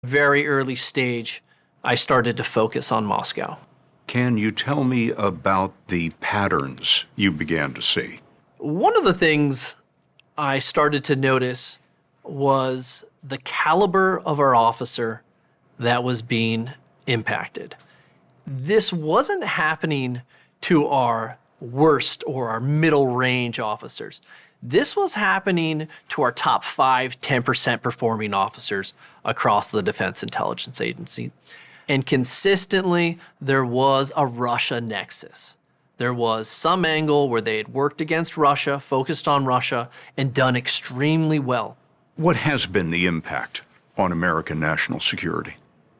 Very early stage, I started to focus on Moscow. Can you tell me about the patterns you began to see? One of the things I started to notice was the caliber of our officer that was being impacted. This wasn't happening to our worst or our middle range officers. This was happening to our top 5, 10% performing officers across the Defense Intelligence Agency. And consistently, there was a Russia nexus. There was some angle where they had worked against Russia, focused on Russia, and done extremely well. What has been the impact on American national security?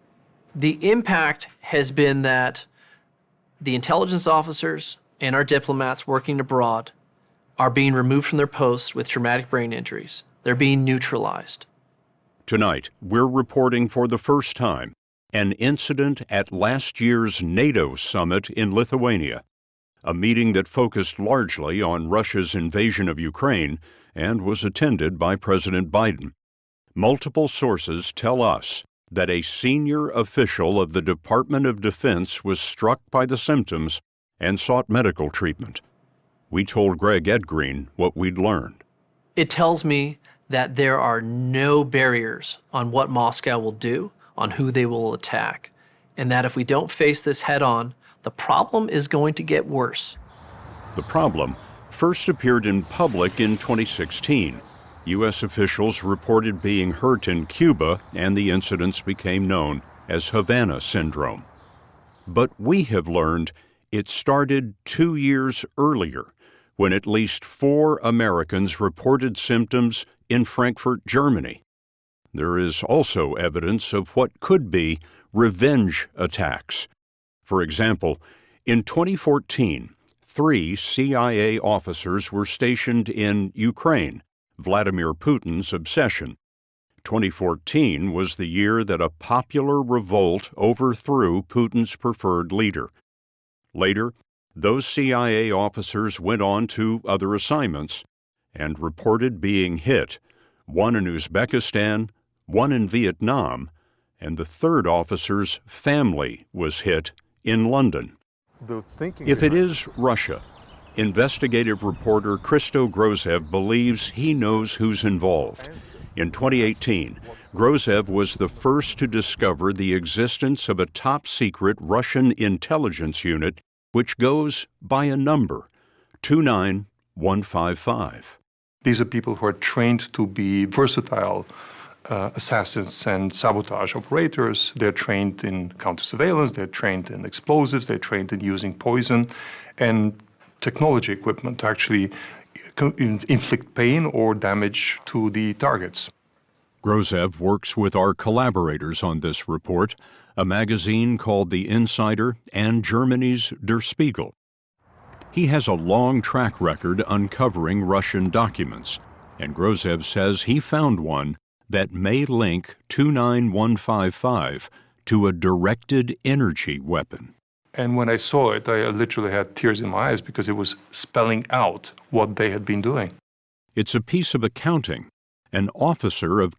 The impact has been that the intelligence officers and our diplomats working abroad are being removed from their posts with traumatic brain injuries. They're being neutralized. Tonight, we're reporting for the first time an incident at last year's NATO summit in Lithuania, a meeting that focused largely on Russia's invasion of Ukraine and was attended by President Biden. Multiple sources tell us that a senior official of the Department of Defense was struck by the symptoms and sought medical treatment. We told Greg Edgreen what we'd learned. It tells me that there are no barriers on what Moscow will do, on who they will attack, and that if we don't face this head on, the problem is going to get worse. The problem first appeared in public in 2016. U.S. officials reported being hurt in Cuba, and the incidents became known as Havana Syndrome. But we have learned it started 2 years earlier, when at least 4 Americans reported symptoms in Frankfurt, Germany. There is also evidence of what could be revenge attacks. For example, in 2014, 3 CIA officers were stationed in Ukraine, Vladimir Putin's obsession. 2014 was the year that a popular revolt overthrew Putin's preferred leader. Later, those CIA officers went on to other assignments and reported being hit, one in Uzbekistan, one in Vietnam, and the third officer's family was hit in London. If it is Russia, investigative reporter Christo Grozev believes he knows who's involved. In 2018, Grozev was the first to discover the existence of a top-secret Russian intelligence unit which goes by a number, 29155. These are people who are trained to be versatile assassins and sabotage operators. They're trained in counter-surveillance, they're trained in explosives, they're trained in using poison and technology equipment to actually inflict pain or damage to the targets. Grozev works with our collaborators on this report, a magazine called The Insider and Germany's Der Spiegel. He has a long track record uncovering Russian documents, and Grozev says he found one that may link 29155 to a directed energy weapon. And when I saw it, I literally had tears in my eyes because it was spelling out what they had been doing. It's a piece of accounting. An officer of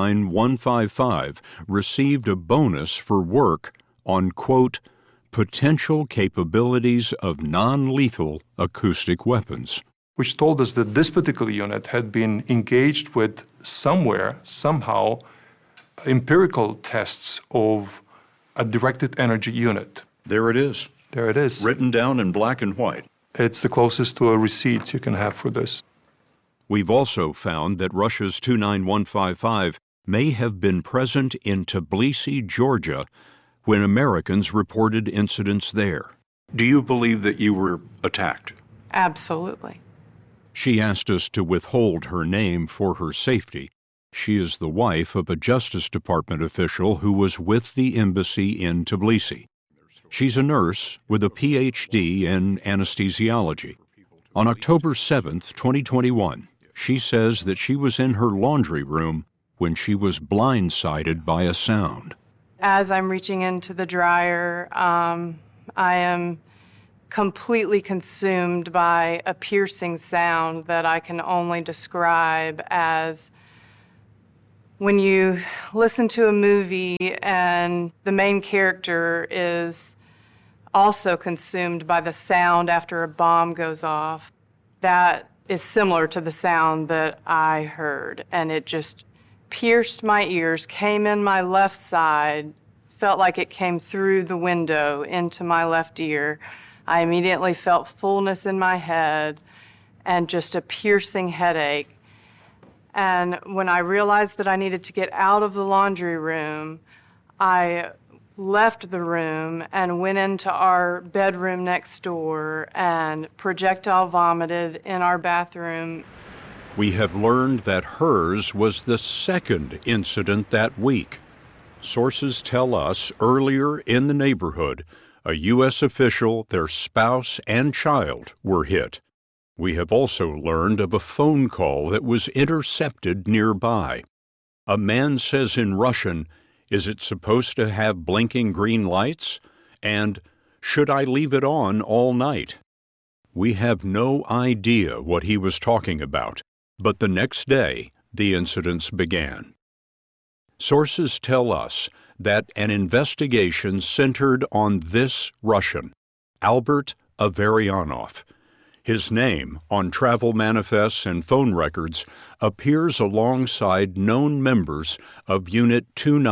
29155 received a bonus for work on, quote, potential capabilities of non-lethal acoustic weapons, which told us that this particular unit had been engaged with somewhere, somehow, empirical tests of a directed energy unit. There it is. There it is. Written down in black and white. It's the closest to a receipt you can have for this. We've also found that Russia's 29155 may have been present in Tbilisi, Georgia, when Americans reported incidents there. Do you believe that you were attacked? Absolutely. She asked us to withhold her name for her safety. She is the wife of a Justice Department official who was with the embassy in Tbilisi. She's a nurse with a Ph.D. in anesthesiology. On October 7, 2021, she says that she was in her laundry room when she was blindsided by a sound. As I'm reaching into the dryer, I am completely consumed by a piercing sound that I can only describe as when you listen to a movie and the main character is also consumed by the sound after a bomb goes off, that is similar to the sound that I heard. And it just pierced my ears, came in my left side, felt like it came through the window into my left ear. I immediately felt fullness in my head and just a piercing headache. And when I realized that I needed to get out of the laundry room, I left the room and went into our bedroom next door and projectile vomited in our bathroom. We have learned that hers was the second incident that week. Sources tell us earlier in the neighborhood, a U.S. official, their spouse, and child were hit. We have also learned of a phone call that was intercepted nearby. A man says in Russian, "Is it supposed to have blinking green lights?" and "Should I leave it on all night?" We have no idea what he was talking about, but the next day, the incidents began. Sources tell us that an investigation centered on this Russian, Albert Averyanov. His name, on travel manifests and phone records, appears alongside known members of Unit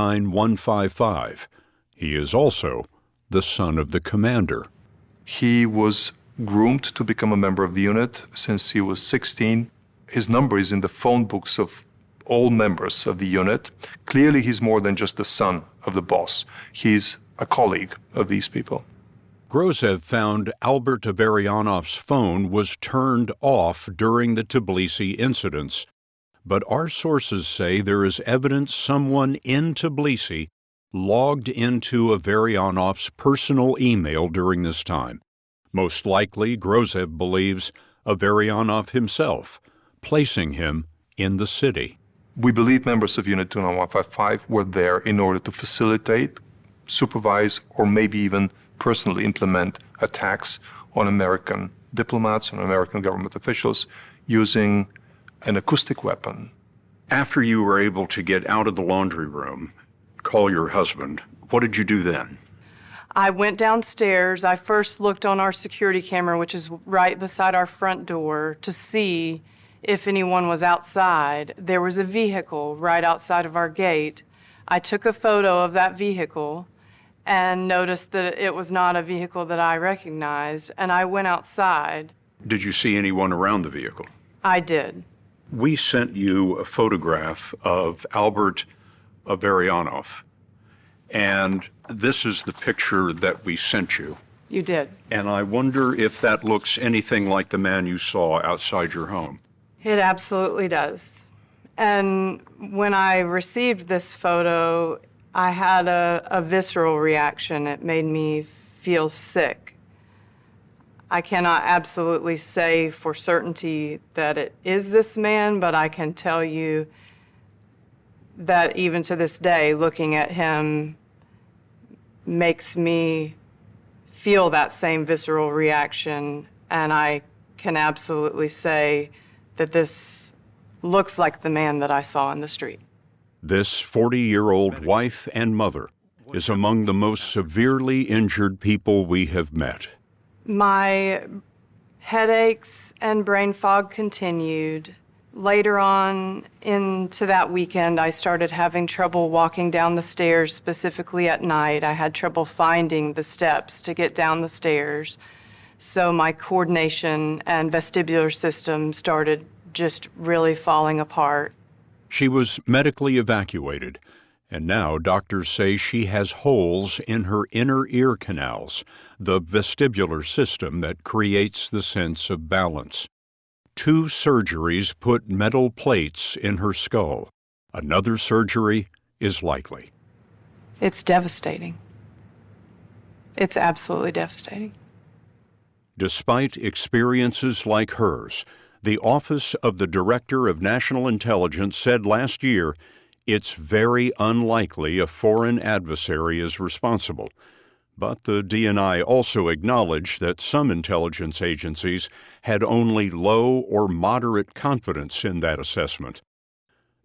29155. He is also the son of the commander. He was groomed to become a member of the unit since he was 16. His number is in the phone books of all members of the unit. Clearly, he's more than just the son of the boss. He's a colleague of these people. Grozev found Albert Averyanov's phone was turned off during the Tbilisi incidents, but our sources say there is evidence someone in Tbilisi logged into Averyanov's personal email during this time. Most likely, Grozev believes Averyanov himself, placing him in the city. We believe members of Unit 29155 were there in order to facilitate, supervise, or maybe even personally implement attacks on American diplomats and American government officials using an acoustic weapon. After you were able to get out of the laundry room, call your husband, what did you do then? I went downstairs. I first looked on our security camera, which is right beside our front door, to see if anyone was outside. There was a vehicle right outside of our gate. I took a photo of that vehicle and noticed that it was not a vehicle that I recognized, and I went outside. Did you see anyone around the vehicle? I did. We sent you a photograph of Albert Averyanov, and this is the picture that we sent you. You did. And I wonder if that looks anything like the man you saw outside your home. It absolutely does. And when I received this photo, I had a visceral reaction. It made me feel sick. I cannot absolutely say for certainty that it is this man, but I can tell you that even to this day, looking at him makes me feel that same visceral reaction, and I can absolutely say that this looks like the man that I saw in the street. This 40-year-old wife and mother is among the most severely injured people we have met. My headaches and brain fog continued. Later on into that weekend, I started having trouble walking down the stairs, specifically at night. I had trouble finding the steps to get down the stairs. So my coordination and vestibular system started just really falling apart. She was medically evacuated, and now doctors say she has holes in her inner ear canals, the vestibular system that creates the sense of balance. 2 surgeries put metal plates in her skull. Another surgery is likely. It's devastating. It's absolutely devastating. Despite experiences like hers, the Office of the Director of National Intelligence said last year it's very unlikely a foreign adversary is responsible. But the DNI also acknowledged that some intelligence agencies had only low or moderate confidence in that assessment.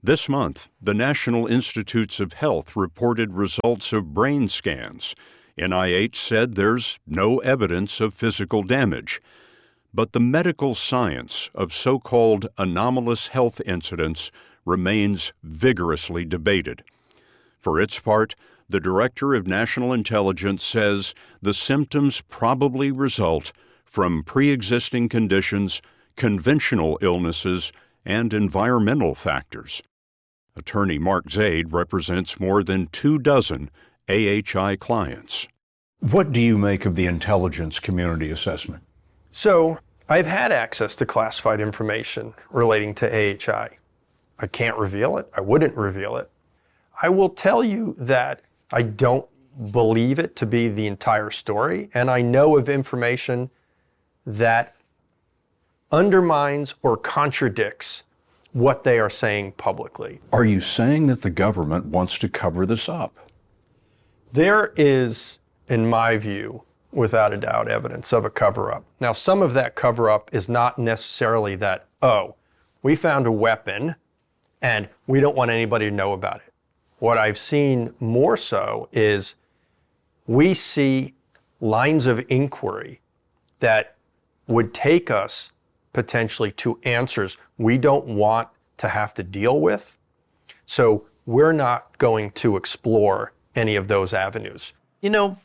This month, the National Institutes of Health reported results of brain scans. NIH said there's no evidence of physical damage. But the medical science of so-called anomalous health incidents remains vigorously debated. For its part, the Director of National Intelligence says the symptoms probably result from pre-existing conditions, conventional illnesses, and environmental factors. Attorney Mark Zaid represents more than 24 AHI clients. What do you make of the intelligence community assessment? So, I've had access to classified information relating to AHI. I can't reveal it. I wouldn't reveal it. I will tell you that I don't believe it to be the entire story, and I know of information that undermines or contradicts what they are saying publicly. Are you saying that the government wants to cover this up? There is, in my view, without a doubt, evidence of a cover-up. Now, some of that cover-up is not necessarily that, oh, we found a weapon and we don't want anybody to know about it. What I've seen more so is we see lines of inquiry that would take us potentially to answers we don't want to have to deal with. So we're not going to explore any of those avenues. You know,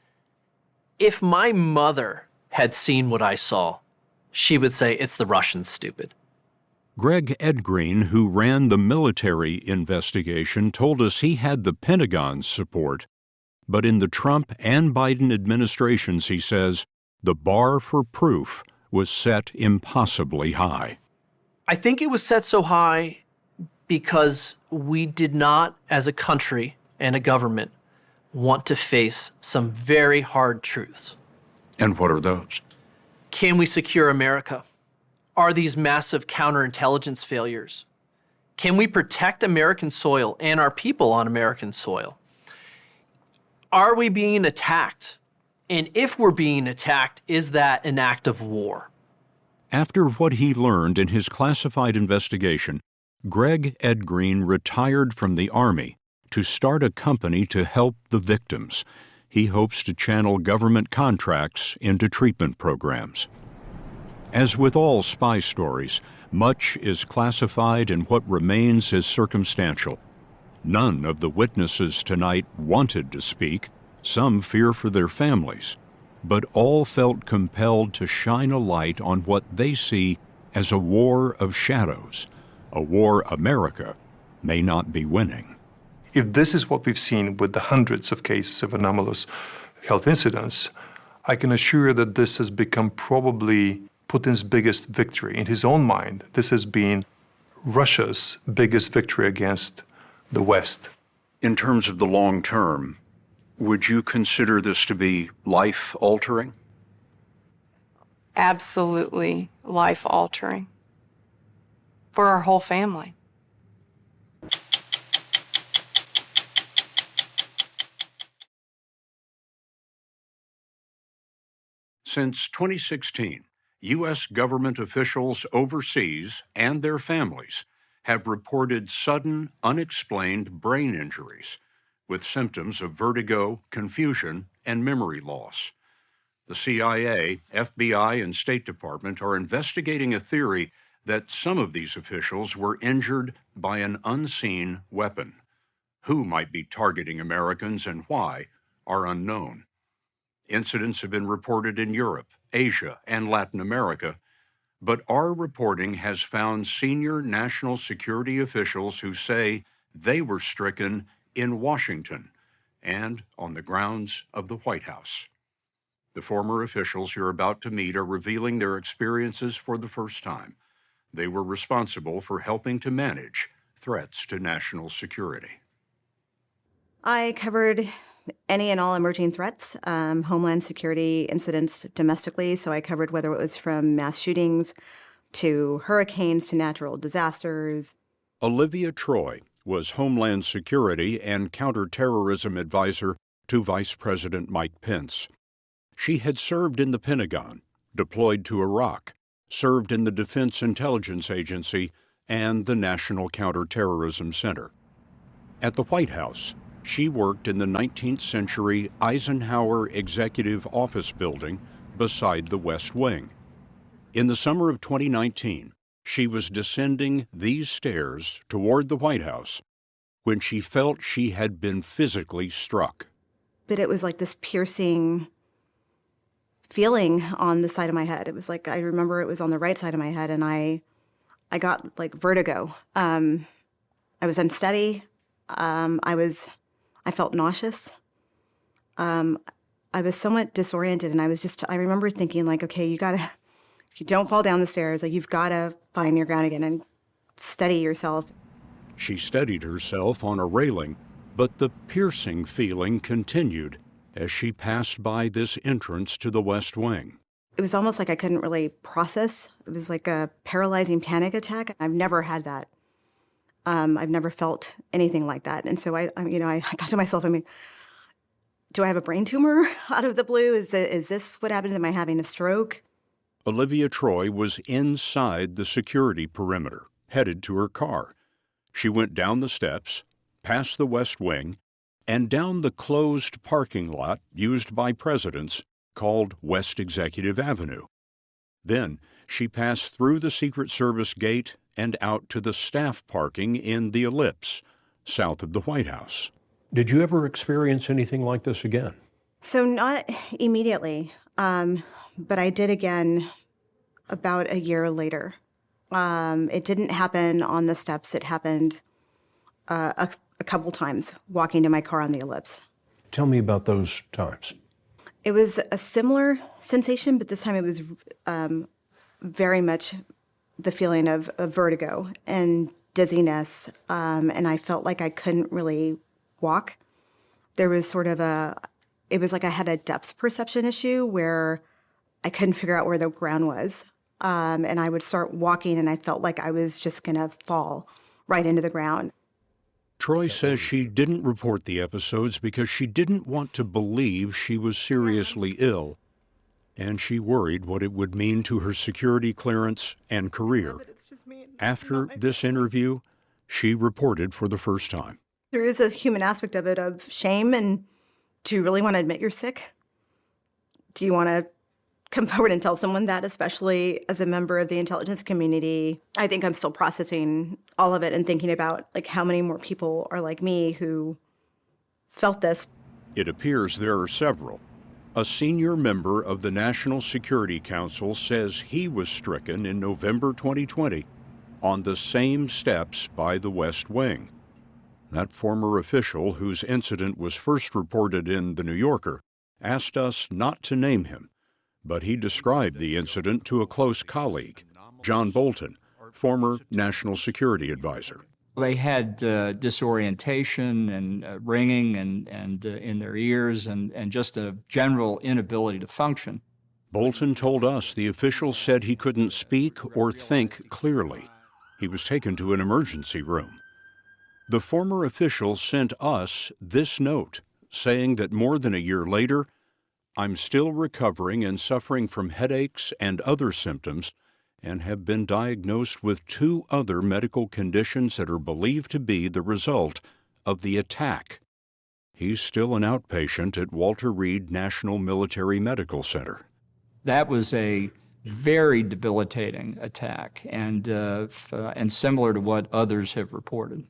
if my mother had seen what I saw, she would say it's the Russians, stupid. Greg Edgreen, who ran the military investigation, told us he had the Pentagon's support. But in the Trump and Biden administrations, he says, the bar for proof was set impossibly high. I think it was set so high because we did not, as a country and a government, want to face some very hard truths. And what are those? Can we secure America? Are these massive counterintelligence failures? Can we protect American soil and our people on American soil? Are we being attacked? And if we're being attacked, is that an act of war? After what he learned in his classified investigation, Greg Edgreen retired from the Army to start a company to help the victims. He hopes to channel government contracts into treatment programs. As with all spy stories, much is classified and what remains is circumstantial. None of the witnesses tonight wanted to speak, some fear for their families, but all felt compelled to shine a light on what they see as a war of shadows, a war America may not be winning. If this is what we've seen with the hundreds of cases of anomalous health incidents, I can assure you that this has become probably Putin's biggest victory. In his own mind, this has been Russia's biggest victory against the West. In terms of the long term, would you consider this to be life-altering? Absolutely life-altering for our whole family. Since 2016, U.S. government officials overseas and their families have reported sudden, unexplained brain injuries with symptoms of vertigo, confusion, and memory loss. The CIA, FBI, and State Department are investigating a theory that some of these officials were injured by an unseen weapon. Who might be targeting Americans and why are unknown. Incidents have been reported in Europe, Asia, and Latin America, but our reporting has found senior national security officials who say they were stricken in Washington and on the grounds of the White House. The former officials you're about to meet are revealing their experiences for the first time. They were responsible for helping to manage threats to national security. I covered any and all emerging threats, homeland security incidents domestically. So I covered whether it was from mass shootings to hurricanes to natural disasters. Olivia Troy was Homeland Security and Counterterrorism Advisor to Vice President Mike Pence. She had served in the Pentagon, deployed to Iraq, served in the Defense Intelligence Agency, and the National Counterterrorism Center. At the White House, she worked in the 19th century Eisenhower Executive Office Building beside the West Wing. In the summer of 2019, she was descending these stairs toward the White House when she felt she had been physically struck. But it was like this piercing feeling on the side of my head. It was like, I remember it was on the right side of my head, and I got like vertigo. I was unsteady. I felt nauseous. I was somewhat disoriented, and I remember thinking like, okay, if you don't fall down the stairs, like you've got to find your ground again and steady yourself. She steadied herself on a railing, but the piercing feeling continued as she passed by this entrance to the West Wing. It was almost like I couldn't really process. It was like a paralyzing panic attack. I've never had that. I've never felt anything like that. And so I thought to myself, do I have a brain tumor out of the blue? Is this what happened? Am I having a stroke? Olivia Troy was inside the security perimeter, headed to her car. She went down the steps, past the West Wing, and down the closed parking lot used by presidents called West Executive Avenue. Then she passed through the Secret Service gate and out to the staff parking in the Ellipse, south of the White House. Did you ever experience anything like this again? So not immediately, but I did again about a year later. It didn't happen on the steps. It happened a couple times walking to my car on the Ellipse. Tell me about those times. It was a similar sensation, but this time it was very much the feeling of vertigo and dizziness, and I felt like I couldn't really walk. There was it was like I had a depth perception issue where I couldn't figure out where the ground was, and I would start walking, and I felt like I was just going to fall right into the ground. Troy says she didn't report the episodes because she didn't want to believe she was seriously ill, and she worried what it would mean to her security clearance and career. After this interview, she reported for the first time. There is a human aspect of it, of shame, and do you really want to admit you're sick? Do you want to come forward and tell someone that, especially as a member of the intelligence community? I think I'm still processing all of it and thinking about like how many more people are like me who felt this. It appears there are several. A senior member of the National Security Council says he was stricken in November 2020 on the same steps by the West Wing. That former official, whose incident was first reported in The New Yorker, asked us not to name him, but he described the incident to a close colleague, John Bolton, former National Security Advisor. They had disorientation and ringing and in their ears and just a general inability to function. Bolton told us the official said he couldn't speak or think clearly. He was taken to an emergency room. The former official sent us this note saying that more than a year later, I'm still recovering and suffering from headaches and other symptoms and have been diagnosed with 2 other medical conditions that are believed to be the result of the attack. He's still an outpatient at Walter Reed National Military Medical Center. That was a very debilitating attack and similar to what others have reported.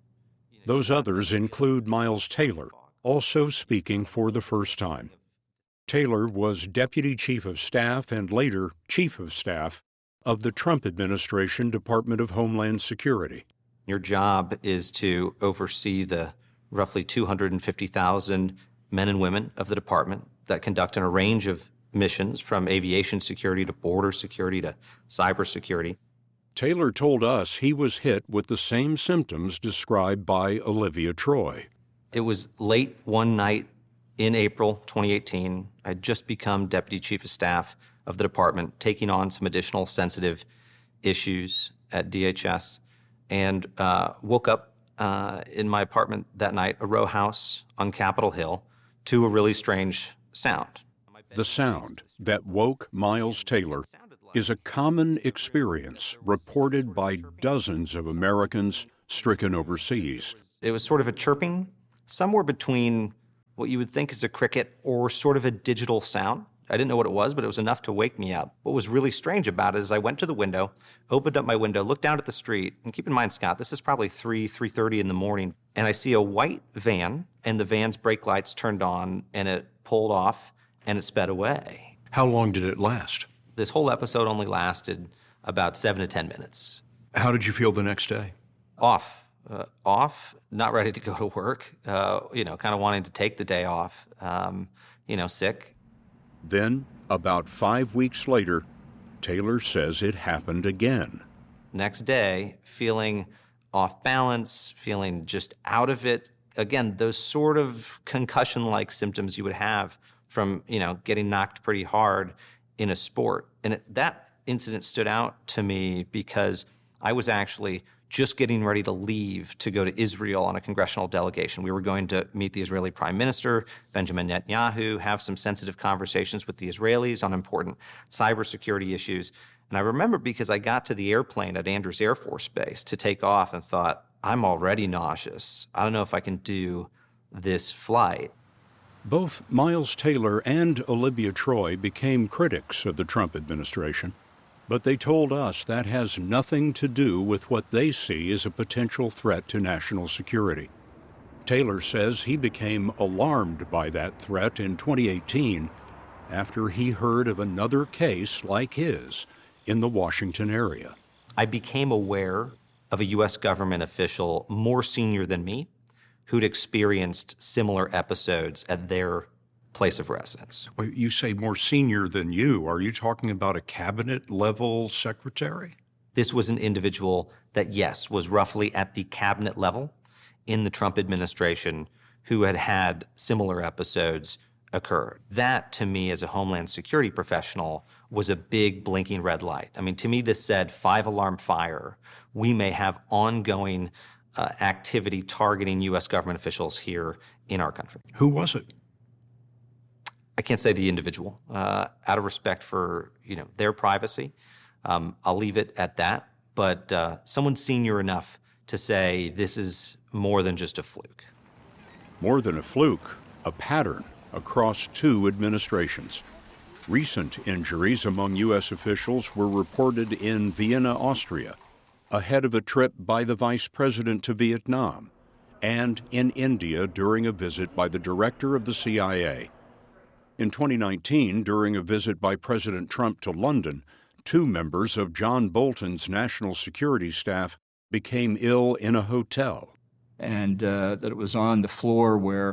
Those others include Miles Taylor, also speaking for the first time. Taylor was Deputy Chief of Staff and later Chief of Staff of the Trump administration Department of Homeland Security. Your job is to oversee the roughly 250,000 men and women of the department that conduct in a range of missions from aviation security to border security to cybersecurity. Taylor told us he was hit with the same symptoms described by Olivia Troy. It was late one night in April 2018. I'd just become Deputy Chief of Staff of the department, taking on some additional sensitive issues at DHS, and woke up in my apartment that night, a row house on Capitol Hill, to a really strange sound. The sound that woke Miles Taylor is a common experience reported by dozens of Americans stricken overseas. It was sort of a chirping, somewhere between what you would think is a cricket or sort of a digital sound. I didn't know what it was, but it was enough to wake me up. What was really strange about it is I went to the window, opened up my window, looked down at the street, and keep in mind, Scott, this is probably 3:30 in the morning, and I see a white van, and the van's brake lights turned on, and it pulled off, and it sped away. How long did it last? This whole episode only lasted about 7 to 10 minutes. How did you feel the next day? Off, not ready to go to work, kind of wanting to take the day off, sick. Then, about 5 weeks later, Taylor says it happened again. Next day, feeling off balance, feeling just out of it. Again, those sort of concussion-like symptoms you would have from, getting knocked pretty hard in a sport. And that incident stood out to me because I was actually just getting ready to leave to go to Israel on a congressional delegation. We were going to meet the Israeli Prime Minister, Benjamin Netanyahu, have some sensitive conversations with the Israelis on important cybersecurity issues. And I remember because I got to the airplane at Andrews Air Force Base to take off and thought, I'm already nauseous. I don't know if I can do this flight. Both Miles Taylor and Olivia Troy became critics of the Trump administration. But they told us that has nothing to do with what they see as a potential threat to national security. Taylor says he became alarmed by that threat in 2018 after he heard of another case like his in the Washington area. I became aware of a U.S. government official more senior than me who'd experienced similar episodes at their place of residence. Well, you say more senior than you. Are you talking about a cabinet-level secretary? This was an individual that, yes, was roughly at the cabinet level in the Trump administration who had had similar episodes occur. That, to me, as a Homeland Security professional, was a big blinking red light. I mean, to me, this said 5-alarm fire. We may have ongoing activity targeting U.S. government officials here in our country. Who was it? I can't say the individual, out of respect for their privacy. I'll leave it at that. But someone senior enough to say this is more than just a fluke. More than a fluke, a pattern across 2 administrations. Recent injuries among U.S. officials were reported in Vienna, Austria, ahead of a trip by the vice president to Vietnam, and in India during a visit by the director of the CIA. In 2019, during a visit by President Trump to London, 2 members of John Bolton's national security staff became ill in a hotel. And that it was on the floor where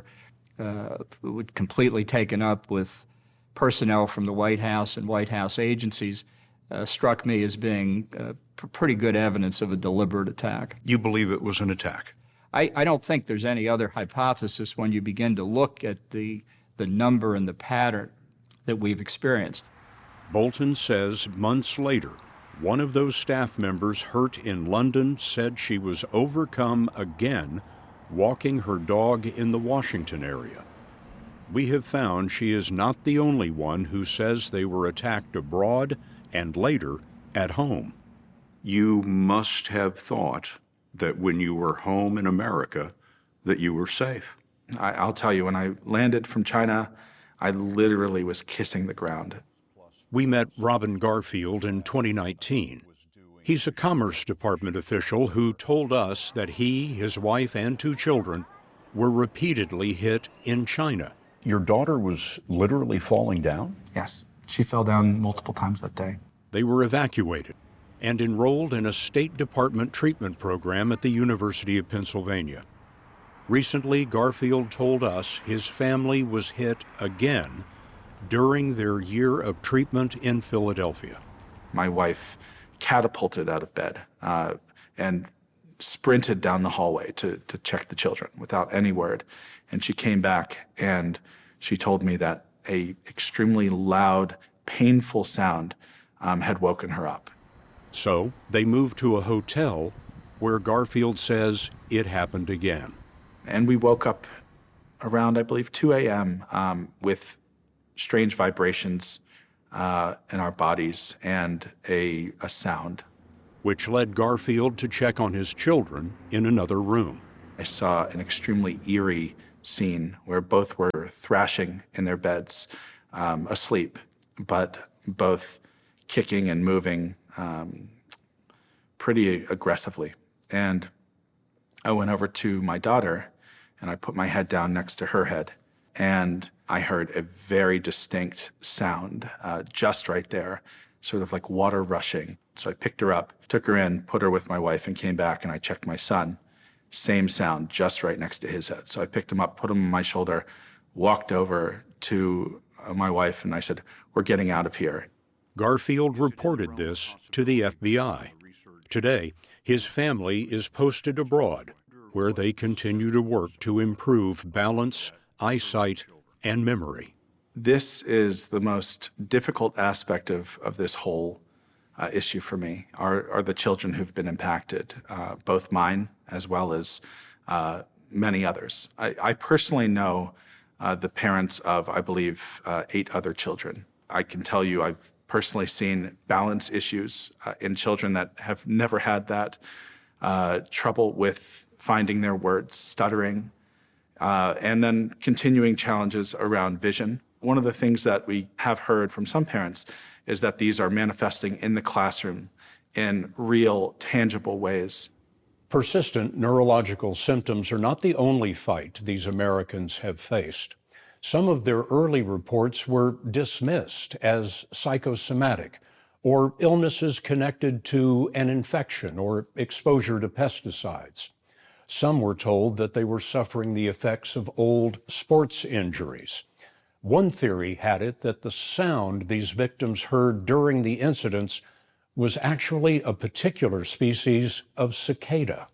it was completely taken up with personnel from the White House and White House agencies struck me as being pretty good evidence of a deliberate attack. You believe it was an attack? I don't think there's any other hypothesis when you begin to look at the number and the pattern that we've experienced. Bolton says months later, one of those staff members hurt in London said she was overcome again walking her dog in the Washington area. We have found she is not the only one who says they were attacked abroad and later at home. You must have thought that when you were home in America that you were safe. I'll tell you, when I landed from China, I literally was kissing the ground. We met Robin Garfield in 2019. He's a Commerce Department official who told us that he, his wife, and 2 children were repeatedly hit in China. Your daughter was literally falling down? Yes, she fell down multiple times that day. They were evacuated and enrolled in a State Department treatment program at the University of Pennsylvania. Recently, Garfield told us his family was hit again during their year of treatment in Philadelphia. My wife catapulted out of bed and sprinted down the hallway to check the children without any word. And she came back and she told me that a extremely loud, painful sound had woken her up. So they moved to a hotel where Garfield says it happened again. And we woke up around, I believe, 2 a.m. With strange vibrations in our bodies and a sound. Which led Garfield to check on his children in another room. I saw an extremely eerie scene where both were thrashing in their beds, asleep, but both kicking and moving pretty aggressively. And I went over to my daughter and I put my head down next to her head, and I heard a very distinct sound just right there, sort of like water rushing. So I picked her up, took her in, put her with my wife, and came back, and I checked my son. Same sound just right next to his head. So I picked him up, put him on my shoulder, walked over to my wife, and I said, "We're getting out of here." Garfield reported this to the FBI. Today, his family is posted abroad, where they continue to work to improve balance, eyesight, and memory. This is the most difficult aspect of this whole issue for me, are the children who've been impacted, both mine as well as many others. I personally know the parents of, I believe, 8 other children. I can tell you I've personally seen balance issues in children that have never had that, trouble with finding their words, stuttering, and then continuing challenges around vision. One of the things that we have heard from some parents is that these are manifesting in the classroom in real, tangible ways. Persistent neurological symptoms are not the only fight these Americans have faced. Some of their early reports were dismissed as psychosomatic or illnesses connected to an infection or exposure to pesticides. Some were told that they were suffering the effects of old sports injuries. One theory had it that the sound these victims heard during the incidents was actually a particular species of cicada.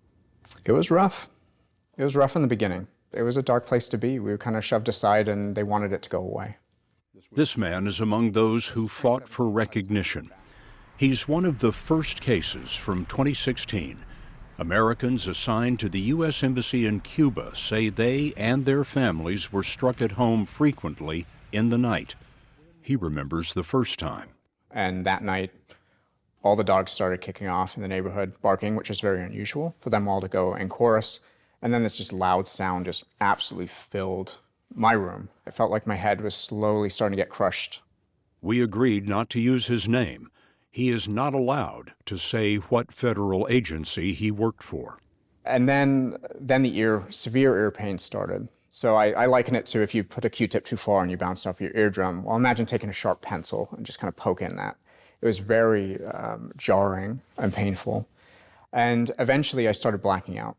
It was rough. It was rough in the beginning. It was a dark place to be. We were kind of shoved aside and they wanted it to go away. This man is among those who fought for recognition. He's one of the first cases from 2016. Americans assigned to the U.S. Embassy in Cuba say they and their families were struck at home frequently in the night. He remembers the first time. And that night, all the dogs started kicking off in the neighborhood, barking, which is very unusual for them all to go in chorus. And then this just loud sound just absolutely filled my room. It felt like my head was slowly starting to get crushed. We agreed not to use his name. He is not allowed to say what federal agency he worked for. And then the severe ear pain started. So I liken it to if you put a Q-tip too far and you bounce off your eardrum. Well, imagine taking a sharp pencil and just kind of poking that. It was very jarring and painful. And eventually I started blacking out.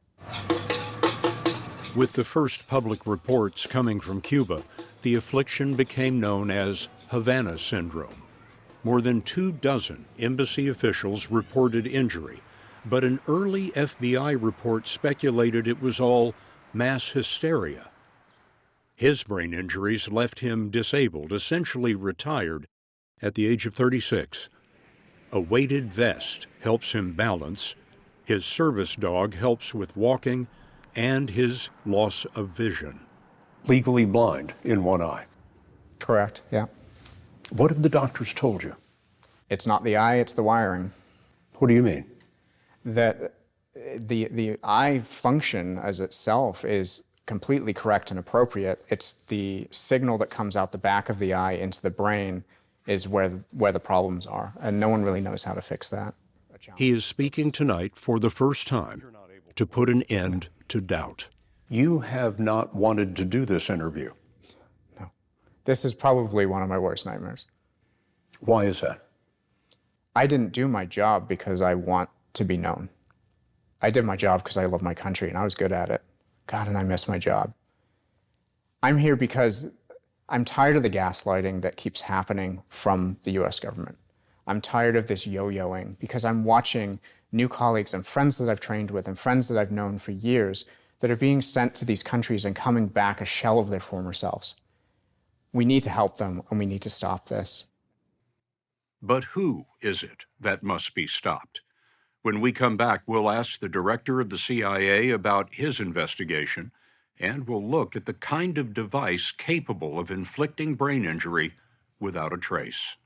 With the first public reports coming from Cuba, the affliction became known as Havana syndrome. More than 24 embassy officials reported injury, but an early FBI report speculated it was all mass hysteria. His brain injuries left him disabled, essentially retired, at the age of 36. A weighted vest helps him balance, his service dog helps with walking, and his loss of vision. Legally blind in one eye. Correct, yeah. What have the doctors told you? It's not the eye, it's the wiring. What do you mean? That the eye function as itself is completely correct and appropriate. It's the signal that comes out the back of the eye into the brain is where the problems are, and no one really knows how to fix that. He is speaking tonight for the first time to put an end to doubt. You have not wanted to do this interview. No. This is probably one of my worst nightmares. Why is that? I didn't do my job because I want to be known. I did my job because I love my country and I was good at it. God, and I miss my job. I'm here because I'm tired of the gaslighting that keeps happening from the US government. I'm tired of this yo-yoing because I'm watching new colleagues and friends that I've trained with and friends that I've known for years that are being sent to these countries and coming back a shell of their former selves. We need to help them and we need to stop this. But who is it that must be stopped? When we come back, we'll ask the director of the CIA about his investigation, and we'll look at the kind of device capable of inflicting brain injury without a trace.